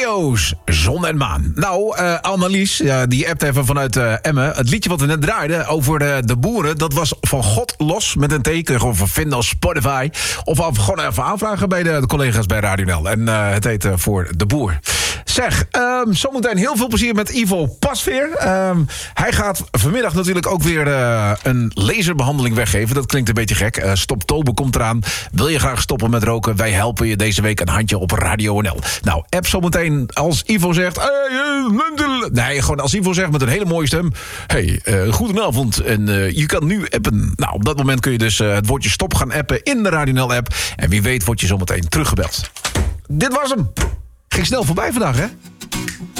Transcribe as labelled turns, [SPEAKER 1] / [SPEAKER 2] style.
[SPEAKER 1] Cleo's Zon en Maan. Nou, Annelies, die appt even vanuit Emmen. Het liedje wat we net draaiden over de boeren... dat was van God los met een teken. Gewoon van vinden als Spotify. Of gewoon even aanvragen bij de collega's bij Radio NL. En het heet Voor de Boer. Zeg, zometeen heel veel plezier met Ivo Pasveer. Hij gaat vanmiddag natuurlijk ook weer een laserbehandeling weggeven. Dat klinkt een beetje gek. Stoptober komt eraan. Wil je graag stoppen met roken? Wij helpen je deze week een handje op Radio NL. Nou, app zometeen als Ivo zegt... Nee, gewoon als Ivo zegt met een hele mooie stem... Hey, goedenavond en je kan nu appen. Nou, op dat moment kun je dus het woordje stop gaan appen in de Radio NL app. En wie weet word je zometeen teruggebeld. Dit was hem. Ging snel voorbij vandaag, hè?